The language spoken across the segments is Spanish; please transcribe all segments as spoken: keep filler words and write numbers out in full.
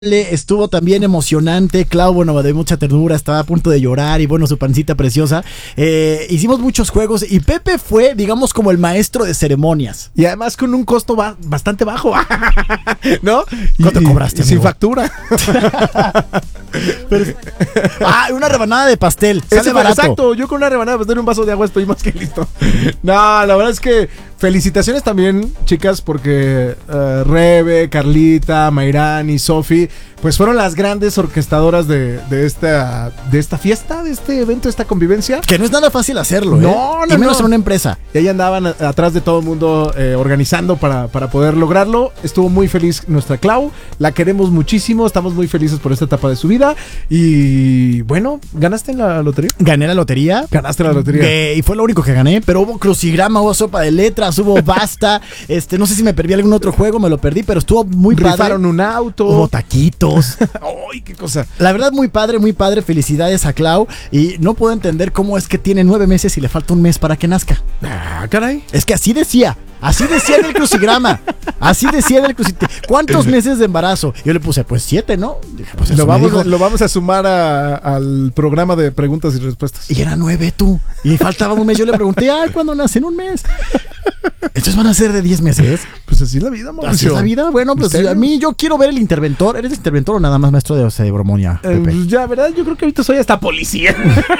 Estuvo también emocionante. Clau, bueno, de mucha ternura, estaba a punto de llorar y bueno, su pancita preciosa. Eh, hicimos muchos juegos y Pepe fue, digamos, como el maestro de ceremonias. Y además con un costo ba- bastante bajo, ¿no? ¿Cuánto y, cobraste, y sin amigo? factura. Pero, ah, una rebanada de pastel. Sale Ese, barato. exacto, yo con una rebanada de pastel y un vaso de agua estoy más que listo. No, la verdad es que felicitaciones también, chicas, porque uh, Rebe, Carlita, Mayrán y Sofi, pues fueron las grandes orquestadoras de, de, esta, de esta fiesta, de este evento, de esta convivencia. Que no es nada fácil hacerlo, ¿eh? No, no, y menos no. en una empresa. Y ahí andaban a- atrás de todo el mundo eh, organizando para, para poder lograrlo. Estuvo muy feliz nuestra Clau. La queremos muchísimo. Estamos muy felices por esta etapa de su vida. Y bueno, ¿ganaste en la lotería? Gané la lotería. Ganaste la lotería. Eh, y fue lo único que gané, pero hubo crucigrama, hubo sopa de letras, hubo basta. este, no sé si me perdí algún otro juego, me lo perdí, pero estuvo muy padre. Rifaron un auto. Hubo taquitos. ¡Ay, qué cosa! La verdad, muy padre, muy padre. Felicidades a Clau. Y no puedo entender cómo es que tiene nueve meses y le falta un mes para que nazca. Ah, caray. Es que así decía. Así decía en el crucigrama. Así decía en el crucigrama. ¿Cuántos meses de embarazo? Yo le puse, pues siete, ¿no? Dije, pues eso Lo me vamos, dijo. lo vamos a sumar a- al programa de preguntas y respuestas. Y era nueve tú. Y faltaba un mes. Yo le pregunté, ay, ¿cuándo nace? En un mes. Entonces van a ser de diez meses. Pues así es la vida, Mauricio. Así es la vida. Bueno, pues ¿Misterio? a mí yo quiero ver el interventor. ¿Eres interventor o nada más maestro de ceremonia, Eh, Pepe? pues ya, ¿verdad? Yo creo que ahorita soy hasta policía.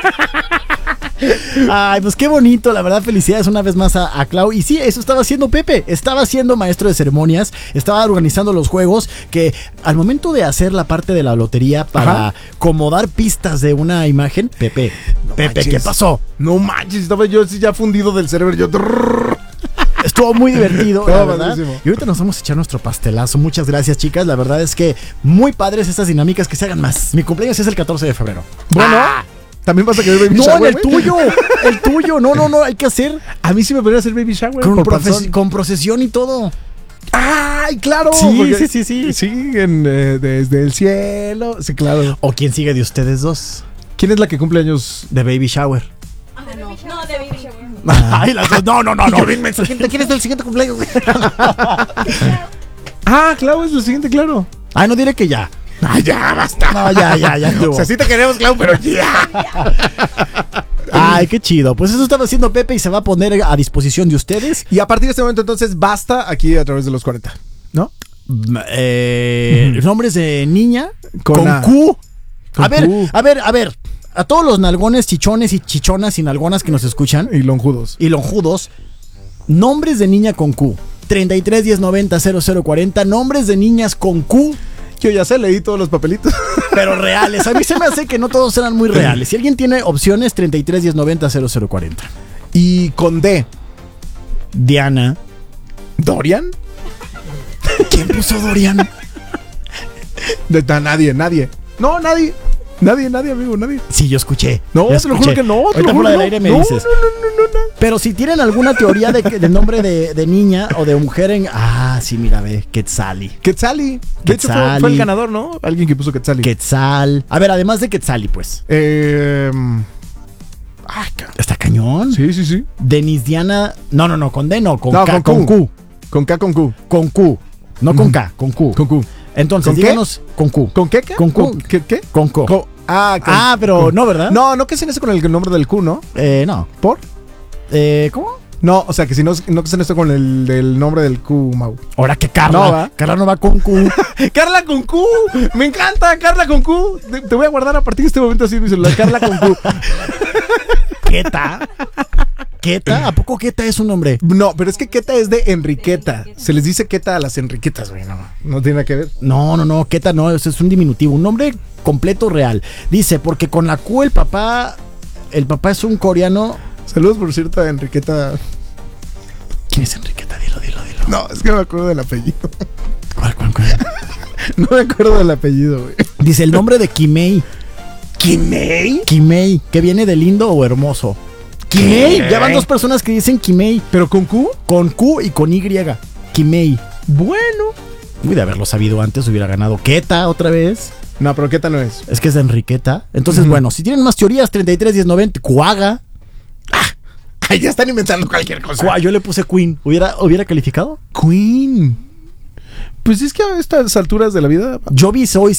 Ay, pues qué bonito, la verdad, felicidades una vez más a, a Clau. Y sí, eso estaba haciendo Pepe, estaba siendo maestro de ceremonias, estaba organizando los juegos, que al momento de hacer la parte de la lotería para Ajá. como dar pistas de una imagen, Pepe, No Pepe, manches. ¿qué pasó? No manches, estaba yo así ya fundido del cerebro. Yo... Estuvo muy divertido, la Estuvo verdad. padrísimo. Y ahorita nos vamos a echar nuestro pastelazo. Muchas gracias, chicas. La verdad es que muy padres estas dinámicas, que se hagan más. Mi cumpleaños es el catorce de febrero. Bueno, Ah, también vas a querer baby no, shower, en el güey? tuyo, el tuyo. No, no, no, hay que hacer A mí sí me podría hacer baby shower. con, por profe- panzón. con procesión y todo. ¡Ay, claro! Sí, porque- sí, sí, sí. Sí, en, eh, desde el cielo. Sí, claro. ¿O quién sigue de ustedes dos? ¿Quién es la que cumple años? De baby shower. Ah, no, no, de Baby Shower. Ay, las dos. No, no, no, no. ¿Quién es del siguiente cumpleaños? Ah, claro, es el siguiente, claro. Ay, no diré que ya. Ay, ya, basta. No, ya, ya, ya estuvo. O sea, sí te queremos, Clau, pero ya. Ay, qué chido. Pues eso estaba haciendo Pepe y se va a poner a disposición de ustedes. Y a partir de este momento, entonces, basta aquí a través de los cuarenta, ¿no? Eh, nombres de niña Con con, A. Q. Con a ver, Q. a ver, a ver. A todos los nalgones, chichones y chichonas y nalgonas que nos escuchan Y lonjudos. y lonjudos, nombres de niña con Q. treinta y tres, diez, noventa, cero cero cuarenta. Nombres de niñas con Q. Yo ya sé, leí todos los papelitos. Pero reales. A mí se me hace que no todos eran muy reales. Si alguien tiene opciones, treinta y tres, diez, noventa, cero cero cuarenta. Y con D. Diana. ¿Dorian? ¿Quién puso Dorian? De, de- nadie, nadie. No, nadie. Nadie, nadie, amigo, nadie. Sí, yo escuché. No, Yo te lo juro escuché. que no. Te Ahorita lo juro fuera que del no. aire me no, dices. No, no, no, no, no. Pero si tienen alguna teoría de, que- de nombre de, de niña o de mujer en... Ah, sí, mira, ve. Quetzali. Quetzali. De hecho, fue, Quetzali. fue el ganador, ¿no? Alguien que puso Quetzali. Quetzal. A ver, además de Quetzali, pues. Eh, ah, ca- Está cañón. sí, sí, sí. Denis Diana... No, no, no, con D no, con No, K, con con Q. Q. Con K, con Q. Con Q. No con Ujú. K, con Q. Con Q. Entonces, ¿Con qué? díganos con Q. ¿Con qué? qué? Con Q. ¿Qué? ¿Qué? Con Q. Con- ah, con- Ah, pero con- no, ¿verdad? No, no que se hace con el nombre del Q, ¿no? Eh, no. ¿Por? Eh, ¿Cómo? No, o sea, que si no, no que se esto con el del nombre del Q, Mau. Ahora que Carla. No, ¿va? Carla no va con Q. Carla con Q. Me encanta, Carla con Q. Te, te voy a guardar a partir de este momento así en mi celular. Carla con Q. ¿Queta? ¿Queta? ¿A poco Queta es un nombre? No, pero es que Queta es de Enriqueta. Se les dice Queta a las Enriquetas, güey. No, no tiene nada que ver. No, no, no, Queta no, eso es un diminutivo, un nombre completo real. Dice, porque con la Q el papá, el papá es un coreano. Saludos, por cierto, a Enriqueta. ¿Quién es Enriqueta? Dilo, dilo, dilo. No, es que no me acuerdo del apellido. ¿Cuál, cuál, cuál? No me acuerdo del apellido, güey. Dice el nombre de Kimei. ¿Kimei? Kimei, que viene de lindo o hermoso. Kimei, ya van dos personas que dicen Kimei, ¿Pero con Q? con Q y con Y. Kimei. Bueno. Uy, de haberlo sabido antes hubiera ganado Queta otra vez. No, pero Queta no es. Es que es de Enriqueta. Entonces, Ujú. bueno, si tienen más teorías, treinta y tres, diez, noventa, Cuaga. Ay, ya están inventando cualquier cosa. Cua- yo le puse Queen. ¿Hubiera, ¿Hubiera calificado? Queen. Pues es que a estas alturas de la vida... Yo vi Soy